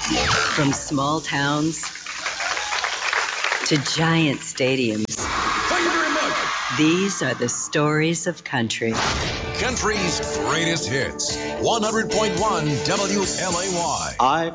From small towns to giant stadiums, Thank you very much. these are the stories of country. Country's greatest hits. 100.1 WLAY.